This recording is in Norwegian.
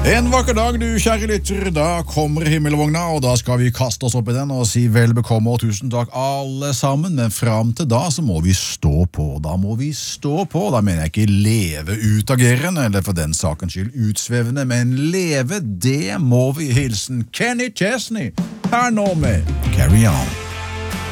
En vakker dag, du kjære lytter, da kommer himmelvogna, og da skal vi kaste oss opp i den og si vel bekomme og tusen takk alle sammen, men fram til da så må vi stå på. Da må vi stå på, da mener jeg ikke leve utagerende, eller for den sakens skyld utsvevende, men leve, det må vi hilsen Kenny Chesney, her nå med Carry On.